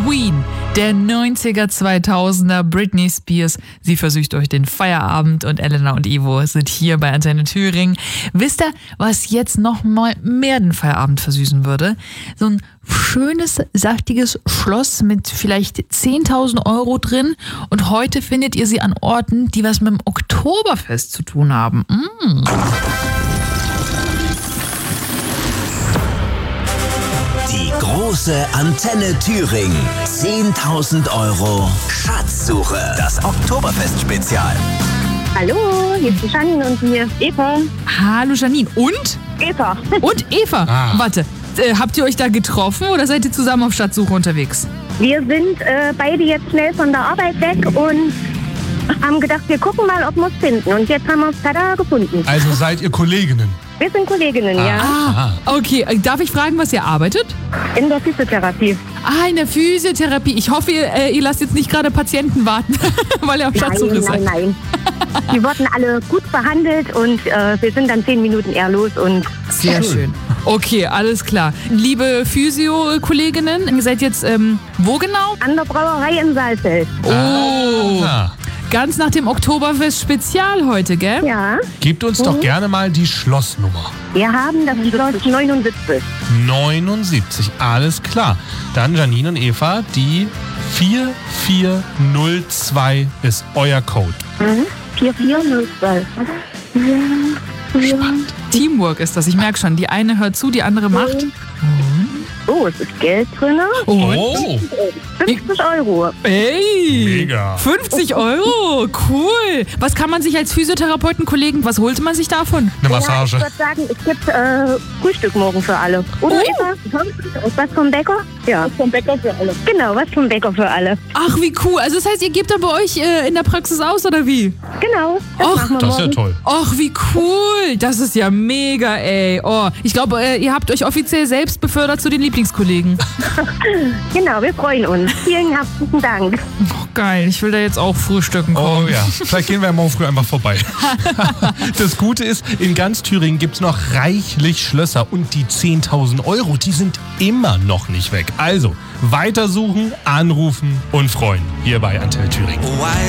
Queen, der 90er, 2000er, Britney Spears. Sie versüßt euch den Feierabend und Elena und Ivo sind hier bei Antenne Thüringen. Wisst ihr, was jetzt noch mal mehr den Feierabend versüßen würde? So ein schönes, saftiges Schloss mit vielleicht 10.000 Euro drin. Und heute findet ihr sie an Orten, die was mit dem Oktoberfest zu tun haben. Die große Antenne Thüringen. 10.000 Euro Schatzsuche. Das Oktoberfest-Spezial. Hallo, hier ist die Janine und hier ist Eva. Hallo Janine. Und? Eva. Und Eva. Warte, habt ihr euch da getroffen oder seid ihr zusammen auf Schatzsuche unterwegs? Wir sind beide jetzt schnell von der Arbeit weg und haben gedacht, wir gucken mal, ob wir es finden. Und jetzt haben wir es tada gefunden. Also seid ihr Kolleginnen? Wir sind Kolleginnen, ja. Okay. Darf ich fragen, was ihr arbeitet? In der Physiotherapie. In der Physiotherapie. Ich hoffe, ihr lasst jetzt nicht gerade Patienten warten, weil ihr auf Schatzsuche seid. Nein. Die wurden alle gut behandelt und wir sind dann 10 Minuten eher los. Und Sehr schön. Okay, alles klar. Liebe Physio-Kolleginnen, ihr seid jetzt wo genau? an der Brauerei in Saalfeld. Ganz nach dem Oktoberfest-Spezial heute, gell? Ja, Gebt uns doch gerne mal die Schlossnummer. wir haben das Schloss 79. 79, alles klar. Dann Janine und Eva, die 4402 ist euer Code. 4402. Spannend. Teamwork ist das, ich merke schon. Die eine hört zu, die andere macht. Oh, es ist Geld drin. Oh, 50 Euro. Ey! mega. 50 Euro, cool. Was kann man sich als Physiotherapeuten-Kollegen, was holte man sich davon? Eine Ja, Massage. ich würde sagen, es gibt Frühstück morgen für alle. Oder Eva? Was vom Bäcker? Ja. Was vom Bäcker für alle. Genau, was vom Bäcker für alle. Ach, wie cool. Also das heißt, ihr gebt dann bei euch in der Praxis aus, oder wie? Genau, das Och, machen wir Das ist ja morgen. toll. Ach, wie cool. Das ist ja mega, ey. Oh, ich glaube, ihr habt euch offiziell selbst befördert zu den Lieblingskollegen. Genau, wir freuen uns. Vielen herzlichen Dank. Oh, geil. Ich will da jetzt auch frühstücken kommen. Oh ja, vielleicht gehen wir morgen früh einfach vorbei. Das Gute ist, in ganz Thüringen gibt es noch reichlich Schlösser und die 10.000 Euro, die sind immer noch nicht weg. Also, weitersuchen, anrufen und freuen. Hier bei Antenne Thüringen.